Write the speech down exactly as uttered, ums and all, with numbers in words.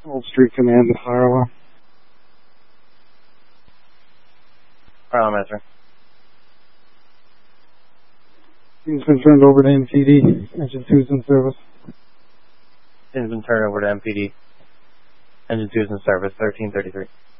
Old Street Command, the fire alarm. Fire alarm answer. It's been turned over to M P D. Engine two's in service. It's been turned over to M P D. Engine two's in service, thirteen thirty-three.